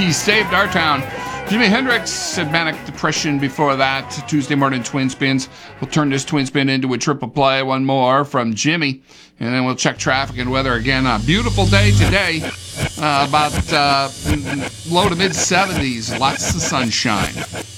He saved our town. Jimi Hendrix said Manic Depression before that. Tuesday morning twin spins. We'll turn this twin spin into a triple play. One more from Jimmy. And then we'll check traffic and weather again. A beautiful day today. About low to mid 70s. Lots of sunshine.